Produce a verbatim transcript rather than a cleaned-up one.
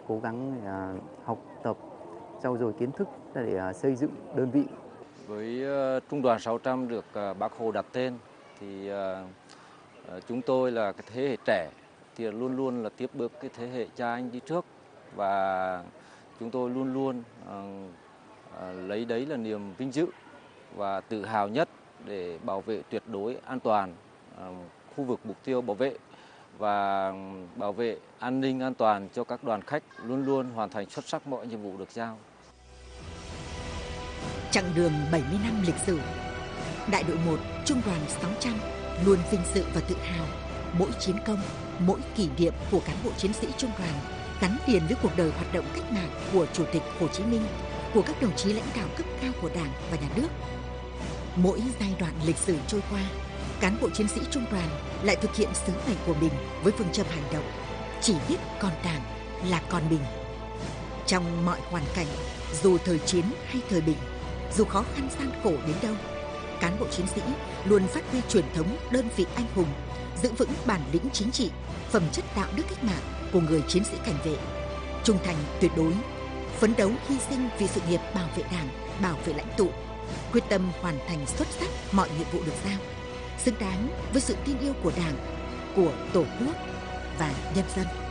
cố gắng à, học tập, trau dồi kiến thức để à, xây dựng đơn vị. Với uh, Trung đoàn sáu trăm được uh, Bác Hồ đặt tên thì uh, uh, chúng tôi là cái thế hệ trẻ thì luôn luôn là tiếp bước cái thế hệ cha anh đi trước, và chúng tôi luôn luôn uh, uh, lấy đấy là niềm vinh dự và tự hào nhất để bảo vệ tuyệt đối an toàn uh, khu vực mục tiêu bảo vệ và bảo vệ an ninh an toàn cho các đoàn khách, luôn luôn hoàn thành xuất sắc mọi nhiệm vụ được giao. Chặng đường bảy mươi năm lịch sử, Đại đội một Trung đoàn sáu trăm luôn vinh dự và tự hào. Mỗi chiến công, mỗi kỷ niệm của cán bộ chiến sĩ trung đoàn gắn liền với cuộc đời hoạt động cách mạng của Chủ tịch Hồ Chí Minh, của các đồng chí lãnh đạo cấp cao của Đảng và Nhà nước. Mỗi giai đoạn lịch sử trôi qua, cán bộ chiến sĩ trung đoàn lại thực hiện sứ mệnh của mình với phương châm hành động chỉ biết còn Đảng là còn mình. Trong mọi hoàn cảnh, dù thời chiến hay thời bình, dù khó khăn gian khổ đến đâu, cán bộ chiến sĩ luôn phát huy truyền thống đơn vị anh hùng, giữ vững bản lĩnh chính trị, phẩm chất đạo đức cách mạng của người chiến sĩ cảnh vệ, trung thành tuyệt đối, phấn đấu hy sinh vì sự nghiệp bảo vệ Đảng, bảo vệ lãnh tụ, quyết tâm hoàn thành xuất sắc mọi nhiệm vụ được giao, xứng đáng với sự tin yêu của Đảng, của Tổ quốc và nhân dân.